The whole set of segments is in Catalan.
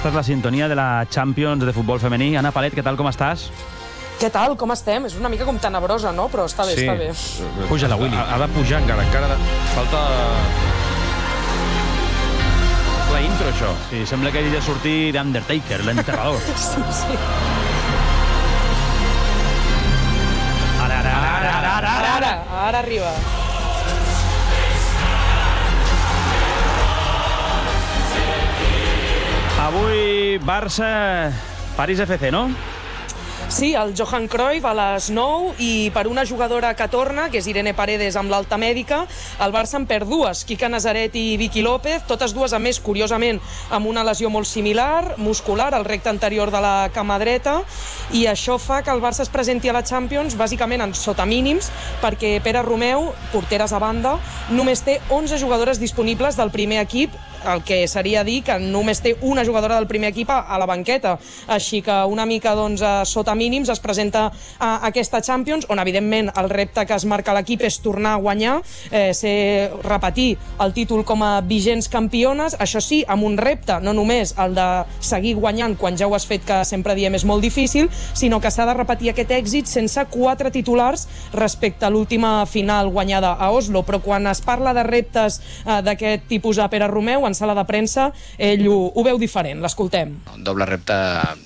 Aquesta és la sintonia de la Champions de futbol femení. Anna Palet, què tal, com estàs? Què tal, com estem? És una mica com tenebrosa, no? Però està bé, està bé. Puja la Willy. Ha de pujar encara falta... És la intro, això. Sí, sembla que hagi de sortir d'Undertaker, l'enterrador. Sí. Ara arriba. Avui Barça, París FC, no? Sí, el Johan Cruyff a les 9 i per una jugadora que torna, que és Irene Paredes amb l'alta mèdica, el Barça en perd dues, Quique Nazaret i Vicky López, totes dues a més, curiosament, amb una lesió molt similar, muscular, al recte anterior de la cama dreta, i això fa que el Barça es presenti a la Champions bàsicament en sota mínims, perquè Pere Romeu, porteres a banda, només té 11 jugadores disponibles del primer equip, el que seria dir que només té una jugadora del primer equip a la banqueta. Així que una mica doncs, sota mínims es presenta a aquesta Champions, on evidentment el repte que es marca l'equip és tornar a guanyar, repetir el títol com a vigents campiones, això sí, amb un repte, no només el de seguir guanyant quan ja ho has fet, que sempre diem és molt difícil, sinó que s'ha de repetir aquest èxit sense 4 titulars respecte a l'última final guanyada a Oslo. Però quan es parla de reptes d'aquest tipus a Pere Romeu, en sala de premsa, ell ho veu diferent. L'escoltem. Doble repte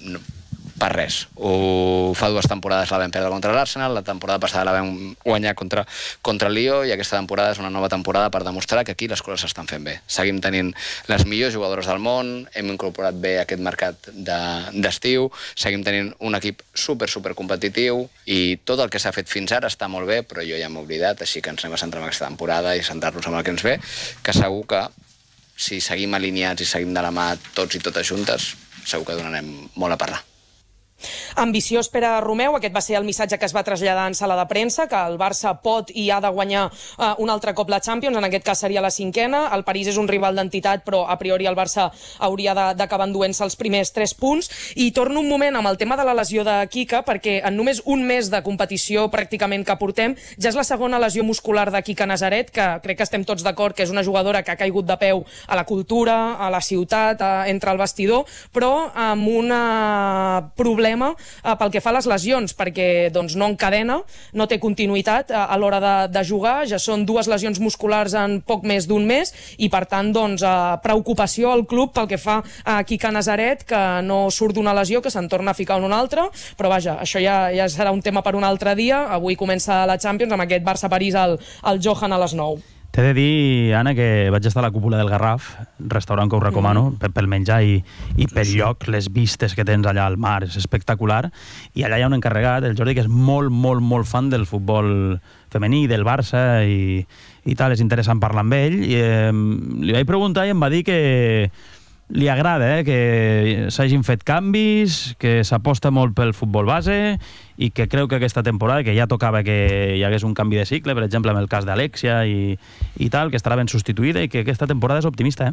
per res. Fa 2 temporades la vam perdre contra l'Arsenal, la temporada passada la vam guanyar contra el Lió, i aquesta temporada és una nova temporada per demostrar que aquí les coses s'estan fent bé. Seguim tenint les millors jugadores del món, hem incorporat bé aquest mercat d'estiu, seguim tenint un equip super competitiu, i tot el que s'ha fet fins ara està molt bé, però jo ja m'he oblidat, així que ens anem a centrar en aquesta temporada i centrar-nos en el que ens ve, que segur que si seguim alineats i seguim de la mà tots i totes juntes, segur que donarem molt a parlar. Ambiciós Pere Romeu, aquest va ser el missatge que es va traslladar en sala de premsa, que el Barça pot i ha de guanyar un altre cop la Champions, en aquest cas seria la 5a. El París és un rival d'entitat, però a priori el Barça hauria d'acabar enduent-se els primers 3 punts. I torno un moment amb el tema de la lesió de Quique, perquè en només un mes de competició pràcticament que portem, ja és la segona lesió muscular de Quique Nazaret, que crec que estem tots d'acord que és una jugadora que ha caigut de peu a la cultura, a la ciutat, entre el vestidor, però amb un problema pel que fa a les lesions, perquè doncs, no encadena, no té continuïtat a l'hora de jugar, ja són 2 lesions musculars en poc més d'un mes, i per tant doncs, preocupació al club pel que fa a Quique Nazaret, que no surt d'una lesió, que se'n torna a ficar en una altra, però vaja, això ja serà un tema per un altre dia. Avui comença la Champions amb aquest Barça-París al Johan a les 9. T'he de dir, Anna, que vaig estar a la cúpula del Garraf, restaurant que us recomano, pel menjar i pel lloc, les vistes que tens allà al mar, és espectacular, i allà hi ha un encarregat, el Jordi, que és molt fan del futbol femení, del Barça i tal, és interessant parlar amb ell, i li vaig preguntar i em va dir que li agrada que s'hagin fet canvis, que s'aposta molt pel futbol base, i que creu que aquesta temporada, que ja tocava que hi hagués un canvi de cicle, per exemple, amb el cas d'Alexia i tal, que estarà ben substituïda, i que aquesta temporada és optimista,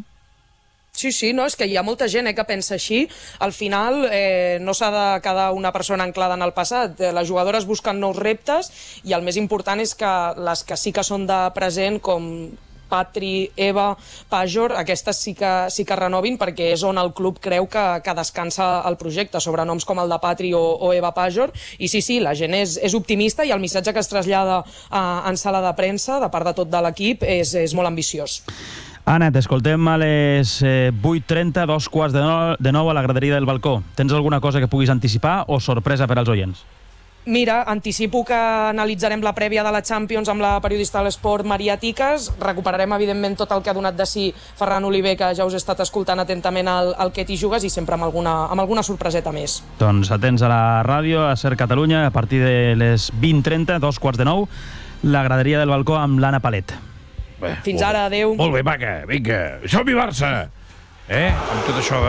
Sí, no, és que hi ha molta gent que pensa així. Al final no s'ha de quedar una persona anclada en el passat. Les jugadores busquen nous reptes, i el més important és que les que sí que són de present, com Patri, Eva, Pajor, aquestes sí que renovin, perquè és on el club creu que descansa el projecte, sobre noms com el de Patri o Eva Pajor. I sí, la gent és optimista, i el missatge que es trasllada en sala de premsa de part de tot de l'equip és molt ambiciós. Anna, t'escoltem a les 8:30, 8:45 a la graderia del balcó. Tens alguna cosa que puguis anticipar o sorpresa per als oients? Mira, anticipo que analitzarem la prèvia de la Champions amb la periodista de l'Esport, Maria Tiques. Recuperarem, evidentment, tot el que ha donat de si Ferran Oliver, que ja us he estat escoltant atentament al Que t'hi jugues, i sempre amb alguna sorpreseta més. Doncs atents a la ràdio, a Ser Catalunya, a partir de les 20:30, 8:45, la graderia del balcó amb l'Anna Palet. Bé, fins ara, adeu. Molt bé, maca, vinga, som-hi Barça! Amb tot això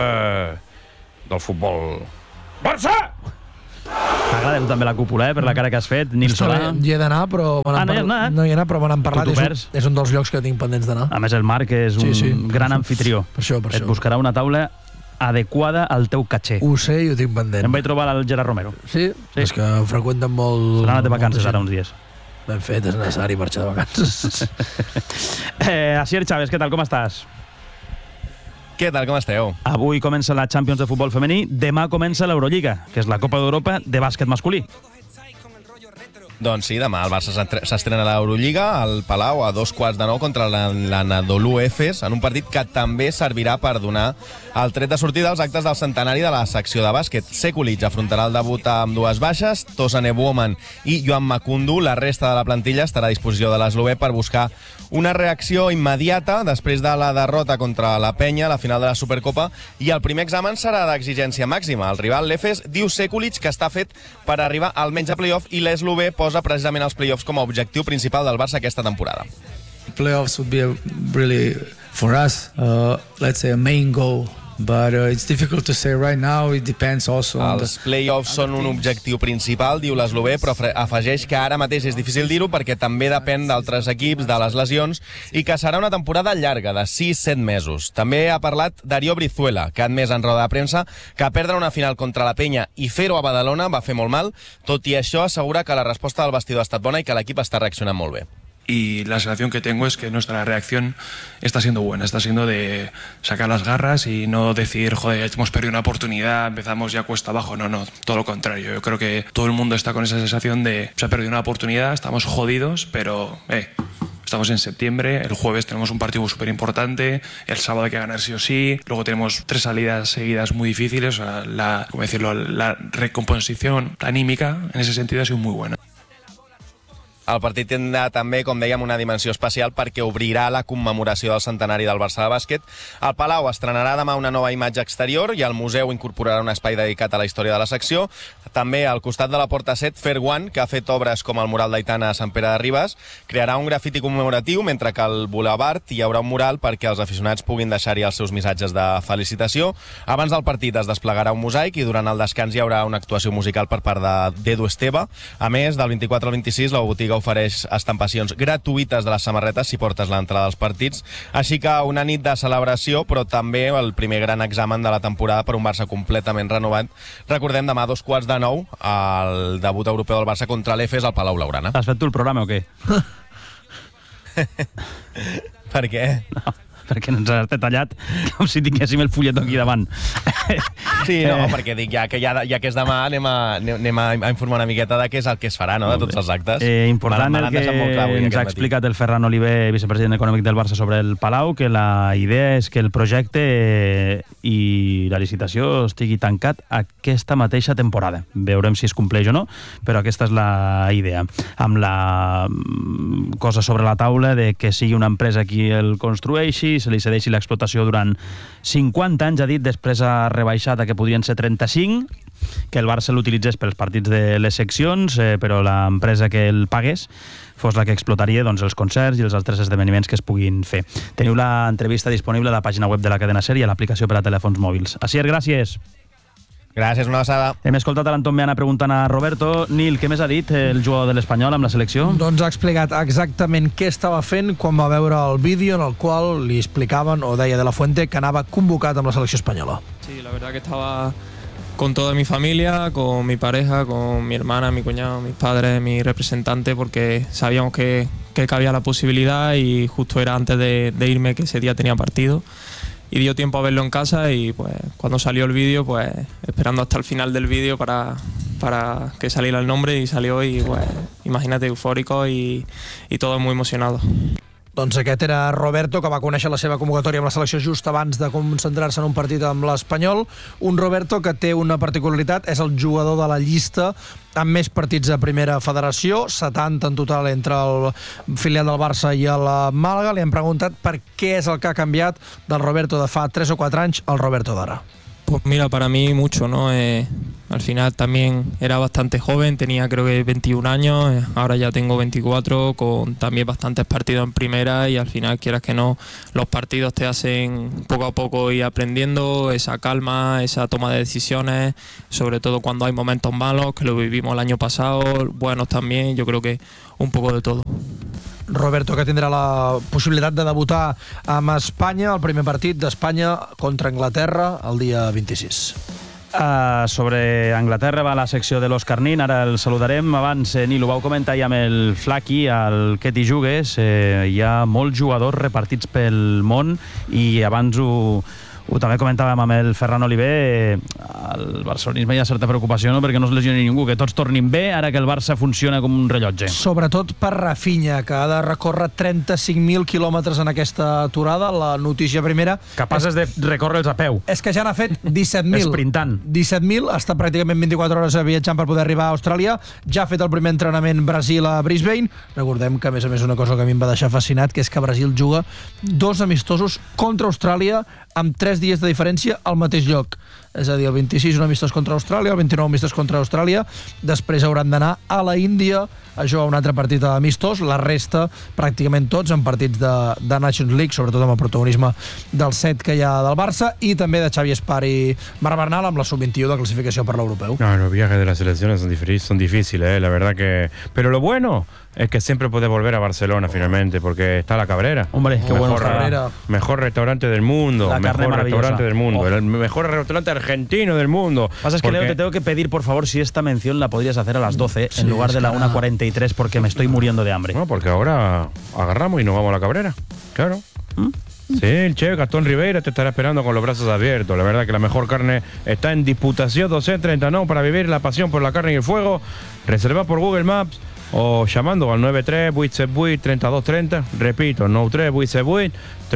del futbol. Barça! T'agrada també la cúpula, per la cara que has fet, Nil Solà? Hi he d'anar, però no hi he anat, però me n'han parlat. És un dels llocs que tinc pendents d'anar. A més, el Marc és un gran anfitrió. Per això. Et buscarà una taula adequada al teu caché. Ho sé i ho tinc pendent. Em vaig trobar el Gerard Romero. Sí? És que freqüenten molt... S'ha anat de vacances ara uns dies. Ben fet, és necessari marxar de vacances. Asier Chávez, què tal, com estàs? Què tal, com esteu? Avui comença la Champions de futbol femení, demà comença l'Eurolliga, que és la Copa d'Europa de bàsquet masculí. Doncs sí, demà el Barça s'estrena a l'Eurolliga al Palau a 8:45 contra l'Anadolu Efes, en un partit que també servirà per donar el tret de sortida als actes del centenari de la secció de bàsquet. Sekulic afrontarà el debut amb dues baixes, Tosane Buoman i Joan Makundu. La resta de la plantilla estarà a disposició de l'eslovè per buscar una reacció immediata després de la derrota contra la Penya a la final de la Supercopa, i el primer examen serà d'exigència màxima. El rival, l'Efes, diu Sekulic que està fet per arribar almenys a playoff, i l'eslovè posa precisament els playoffs com a objectiu principal del Barça aquesta temporada. Playoffs would be really, for us, let's say a main goal. But it's difficult to say right now. It depends also on Els playoffs són un objectiu principal, diu l'eslovè, però afegeix que ara mateix és difícil dir-ho perquè també depèn d'altres equips, de les lesions, i que serà una temporada llarga, de 6-7 mesos. També ha parlat Darío Brizuela, que ha admès en roda de premsa que perdre una final contra la Penya i fer-ho a Badalona va fer molt mal. Tot i això, assegura que la resposta del vestidor ha estat bona i que l'equip està reaccionant molt bé. Y la sensación que tengo es que nuestra reacción está siendo buena, está siendo de sacar las garras y no decir, joder, hemos perdido una oportunidad, empezamos ya cuesta abajo. No, todo lo contrario. Yo creo que todo el mundo está con esa sensación de se ha perdido una oportunidad, estamos jodidos, pero estamos en septiembre, el jueves tenemos un partido súper importante, el sábado hay que ganar sí o sí, luego tenemos 3 salidas seguidas muy difíciles, o sea, la recomposición anímica en ese sentido ha sido muy buena. El partit tindrà també, com dèiem, una dimensió especial perquè obrirà la commemoració del centenari del Barça de bàsquet. El Palau estrenarà demà una nova imatge exterior i el museu incorporarà un espai dedicat a la història de la secció. També al costat de la Porta 7, Fair One, que ha fet obres com el mural d'Aitana a Sant Pere de Ribes, crearà un grafiti commemoratiu, mentre que al Boulevard hi haurà un mural perquè els aficionats puguin deixar-hi els seus missatges de felicitació. Abans del partit es desplegarà un mosaic i durant el descans hi haurà una actuació musical per part d'Edu Esteve. A més, del 24 al 26, la botiga ofereix estampacions gratuïtes de les samarretes si portes l'entrada als partits. Així que una nit de celebració, però també el primer gran examen de la temporada per un Barça completament renovat. Recordem, demà a 8:45, el debut europeu del Barça contra l'Efes al Palau Blaugrana. Has fet tu el programa o què? Per què? No, perquè ens has detallat com si tinguéssim el fulletó aquí davant. Sí, no, perquè dic, ja que és demà, anem a informar una miqueta de què és el que es farà, no?, de tots els actes. Important el que ens ha explicat el Ferran Oliver, vicepresident econòmic del Barça, sobre el Palau, que la idea és que el projecte i la licitació estigui tancat aquesta mateixa temporada. Veurem si es compleix o no, però aquesta és la idea. Amb la cosa sobre la taula de que sigui una empresa qui el construeixi, se li cedeixi l'explotació durant 50 anys, ha dit, després ha rebaixat a que podrien ser 35, que el Barça l'utilitzés pels partits de les seccions, però l'empresa que el pagués fos la que explotaria els concerts i els altres esdeveniments que es puguin fer. Teniu l'entrevista disponible a la pàgina web de la cadena SER i a l'aplicació per a telèfons mòbils. Asier, gràcies. Gràcies, una abraçada. Hem escoltat a l'Anton Meana preguntant a Roberto. Nil, què més ha dit el jugador de l'Espanyol amb la selecció? Doncs ha explicat exactament què estava fent quan va veure el vídeo en el qual li explicaven, o deia de la Fuente, que anava convocat amb la selecció espanyola. Sí, la verdad que estaba con toda mi familia, con mi pareja, con mi hermana, mi cuñado, mis padres, mi representante, porque sabíamos que cabía la posibilidad y justo era antes de irme, que ese día tenía partido. Y dio tiempo a verlo en casa y pues cuando salió el vídeo, pues esperando hasta el final del vídeo para que saliera el nombre, y salió, y pues imagínate, eufórico y todo muy emocionado. Doncs aquest era Roberto, que va conèixer la seva convocatòria amb la selecció just abans de concentrar-se en un partit amb l'Espanyol. Un Roberto que té una particularitat, és el jugador de la llista amb més partits a primera federació, 70 en total entre el filial del Barça i el Màlaga. Li hem preguntat per què és el que ha canviat del Roberto de fa 3 o 4 anys al Roberto d'ara. Pues mira, para mí mucho, ¿no? Al final también era bastante joven, tenía creo que 21 años, ahora ya tengo 24, con también bastantes partidos en primera, y al final, quieras que no, los partidos te hacen poco a poco ir aprendiendo, esa calma, esa toma de decisiones, sobre todo cuando hay momentos malos, que lo vivimos el año pasado, buenos también, yo creo que un poco de todo. Roberto, que tindrà la possibilitat de debutar amb Espanya, el primer partit d'Espanya contra Anglaterra el dia 26. Sobre Anglaterra va la secció de l'Òscar Nin, ara el saludarem. Abans, Nil, ho vau comentar ja amb el Flaqui, al Que t'hi jugues. Hi ha molts jugadors repartits pel món, i abans ho Ho també comentàvem amb el Ferran Oliver, el barcelonisme hi ha certa preocupació, no?, perquè no es lesioni ningú, que tots tornin bé ara que el Barça funciona com un rellotge. Sobretot per Rafinha, que ha de recórrer 35.000 quilòmetres en aquesta aturada. La notícia primera... Capaces de recórrer-los a peu. És que ja n'ha fet 17.000. Esprintant. 17.000, està pràcticament 24 hores viatjant per poder arribar a Austràlia. Ja ha fet el primer entrenament Brasil a Brisbane. Recordem que, a més, una cosa que a mi em va deixar fascinat, que és que Brasil juga 2 amistosos contra Austràlia amb 3 dies de diferència al mateix lloc. És a dir, el 26 un amistós contra Austràlia, el 29 amistós contra Austràlia, després hauran d'anar a la Índia a jugar un altre partit amistós, la resta, pràcticament tots, en partits de Nations League, sobretot amb el protagonisme del 7 que hi ha del Barça, i també de Xavi Espar i Marc Bernal amb la sub-21 de clasificació per l'europeu. No, los viajes de las selecciones son difíciles, la verdad que... Pero lo bueno es que siempre puedes volver a Barcelona finalmente, porque está la Cabrera. Hombre, qué bueno Cabrera. Mejor restaurante del mundo, mejor restaurante del mundo, el mejor restaurante argentino del mundo. Pasa es que, Leo, te tengo que pedir, por favor, si esta mención la podrías hacer a las 12 en lugar de la 1:43, porque me estoy muriendo de hambre. No, porque ahora agarramos y nos vamos a la Cabrera, claro. Sí, el chef Gastón Rivera te estará esperando con los brazos abiertos. La verdad que la mejor carne está en Diputación 239 para vivir la pasión por la carne y el fuego. Reserva por Google Maps o llamando al 93 878 3230. Repito, 93 878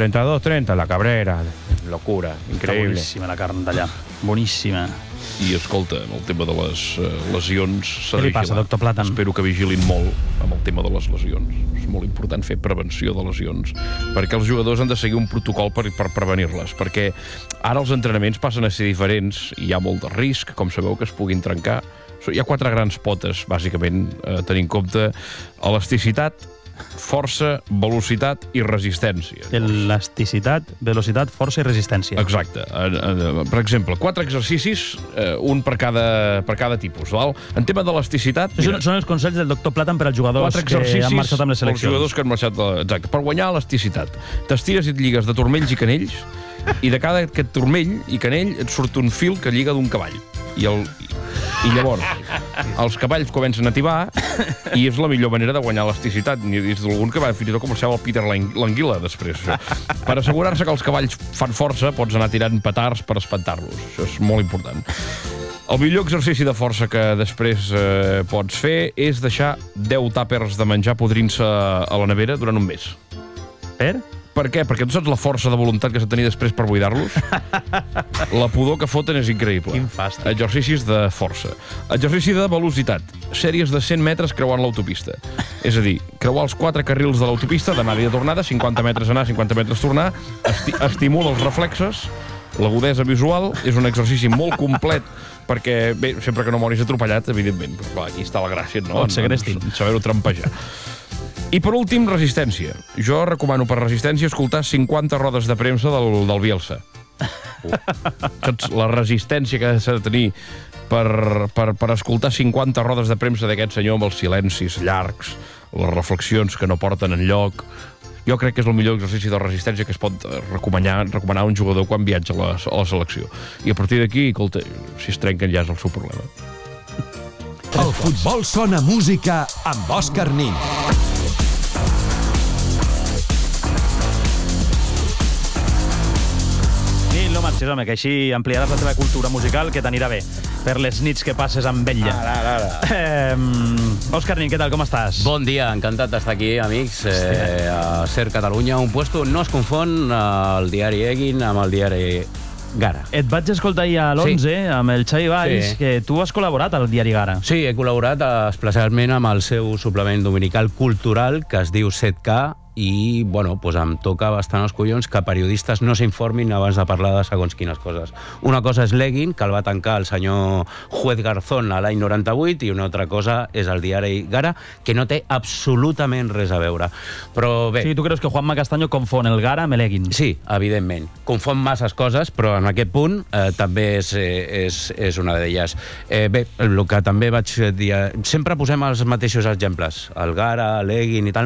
3230. La Cabrera, locura, increïble. Boníssima la carn d'allà, boníssima. I escolta, en el tema de les lesions s'ha Què de li passa, vigilar. doctor Platan? Espero que vigilin molt amb el tema de les lesions. És molt important fer prevenció de lesions, perquè els jugadors han de seguir un protocol per prevenir-les, perquè ara els entrenaments passen a ser diferents i hi ha molt de risc, com sabeu, que es puguin trencar. Hi ha 4 grans potes, bàsicament, a tenir en compte: elasticitat, força, velocitat i resistència. Elasticitat, velocitat, força i resistència. Exacte. Per exemple, 4 exercicis, un per cada tipus. Val? En tema d'elasticitat... Són els consells del doctor Platan per als jugadors que han marxat amb les seleccions. 4 exercicis pels jugadors que han marxat... Exacte. Per guanyar elasticitat, t'estires i et lligues de turmells i canells, i de cada aquest turmell i canell et surt un fil que lliga d'un cavall. I llavors els cavalls comencen a tibar i és la millor manera de guanyar elasticitat. N'hi ha d'algun que va fins i tot començar el Peter l'Anguila després. Per assegurar-se que els cavalls fan força pots anar tirant petards per espantar-los. Això és molt important. El millor exercici de força que després pots fer és deixar 10 tàpers de menjar podrint-se a la nevera durant un mes. Per què? Perquè tu saps la força de voluntat que s'ha de tenir després per buidar-los? La pudor que foten és increïble. Quin fàstic. Exercicis de força. Exercici de velocitat. Sèries de 100 metres creuant l'autopista. És a dir, creuar els 4 carrils de l'autopista d'anada i de tornada, 50 metres anar, 50 metres tornar, estimula els reflexes, l'agudesa visual, és un exercici molt complet perquè, bé, sempre que no moris atropellat, evidentment. Però, aquí està la gràcia, no? Et segrestin. Saber-ho trampejar. I per últim, resistència. Jo recomano per resistència escoltar 50 rodes de premsa del Bielsa. Saps la resistència que s'ha de tenir per escoltar 50 rodes de premsa d'aquest senyor amb els silencis llargs, les reflexions que no porten enlloc. Jo crec que és el millor exercici de resistència que es pot recomanar a un jugador quan viatja a la selecció. I a partir d'aquí, escolta, si es trenquen ja és el seu problema. El futbol sona música amb Òscar Nin. No marxis, home, que així ampliaràs la teva cultura musical, que t'anirà bé per les nits que passes amb ella. Òscar Nin, què tal, com estàs? Bon dia, encantat d'estar aquí, amics, a Ser Catalunya, un puesto no es confon el diari Egin amb el diari Gara. Et vaig escoltar ahir a l'11 amb el Xavi Valls, que tu has col·laborat al diari Gara. Sí, he col·laborat especialment amb el seu suplement dominical cultural, que es diu 7K, i, bueno, doncs em toca bastant els collons que periodistes no s'informin abans de parlar de segons quines coses. Una cosa és l'Egin, que el va tancar el senyor Juez Garzón a l'any 98, i una altra cosa és el diari Gara, que no té absolutament res a veure. Però bé... Sí, tu creus que Juanma Castaño confon el Gara amb l'Egin? Sí, evidentment. Confon masses coses, però en aquest punt també és una d'elles. Bé, el que també vaig dir... Sempre posem els mateixos exemples. El Gara, l'Egin i tal,